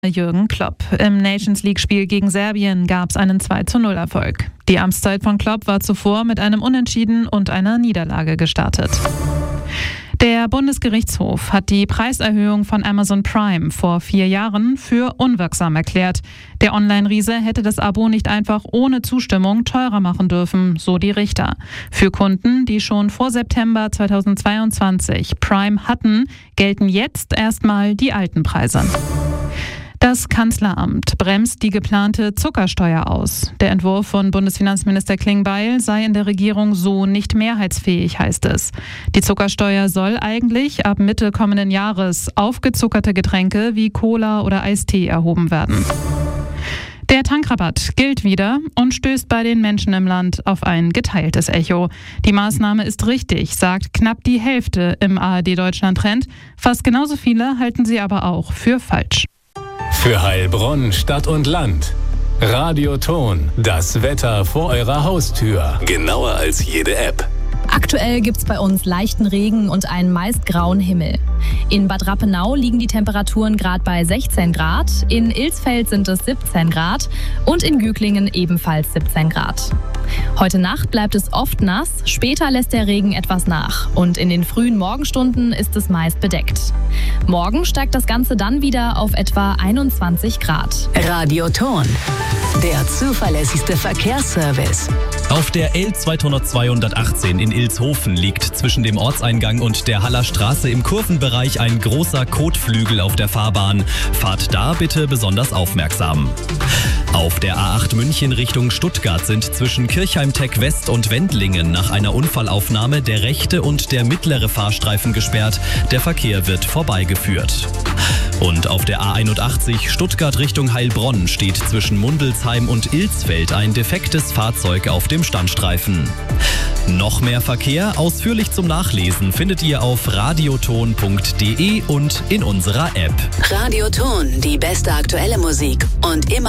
Jürgen Klopp. Im Nations-League-Spiel gegen Serbien gab es einen 2:0-Erfolg. Die Amtszeit von Klopp war zuvor mit einem Unentschieden und einer Niederlage gestartet. Der Bundesgerichtshof hat die Preiserhöhung von Amazon Prime vor 4 Jahren für unwirksam erklärt. Der Online-Riese hätte das Abo nicht einfach ohne Zustimmung teurer machen dürfen, so die Richter. Für Kunden, die schon vor September 2022 Prime hatten, gelten jetzt erstmal die alten Preise. Das Kanzleramt bremst die geplante Zuckersteuer aus. Der Entwurf von Bundesfinanzminister Klingbeil sei in der Regierung so nicht mehrheitsfähig, heißt es. Die Zuckersteuer soll eigentlich ab Mitte kommenden Jahres auf gezuckerte Getränke wie Cola oder Eistee erhoben werden. Der Tankrabatt gilt wieder und stößt bei den Menschen im Land auf ein geteiltes Echo. Die Maßnahme ist richtig, sagt knapp die Hälfte im ARD Deutschland Trend. Fast genauso viele halten sie aber auch für falsch. Für Heilbronn, Stadt und Land. Radioton, das Wetter vor eurer Haustür. Genauer als jede App. Aktuell gibt's bei uns leichten Regen und einen meist grauen Himmel. In Bad Rappenau liegen die Temperaturen gerade bei 16 Grad, in Ilsfeld sind es 17 Grad und in Güglingen ebenfalls 17 Grad. Heute Nacht bleibt es oft nass, später lässt der Regen etwas nach und in den frühen Morgenstunden ist es meist bedeckt. Morgen steigt das Ganze dann wieder auf etwa 21 Grad. Radioton, der zuverlässigste Verkehrsservice. Auf der L218 in Ilshofen liegt zwischen dem Ortseingang und der Haller Straße im Kurvenbereich ein großer Kotflügel auf der Fahrbahn. Fahrt da bitte besonders aufmerksam. Auf der A8 München Richtung Stuttgart sind zwischen Kirchheim-Tech West und Wendlingen nach einer Unfallaufnahme der rechte und der mittlere Fahrstreifen gesperrt. Der Verkehr wird vorbeigeführt. Und auf der A81 Stuttgart Richtung Heilbronn steht zwischen Mundelsheim und Ilsfeld ein defektes Fahrzeug auf dem Standstreifen. Noch mehr Verkehr, ausführlich zum Nachlesen, findet ihr auf radioton.de und in unserer App. Radioton, die beste aktuelle Musik und immer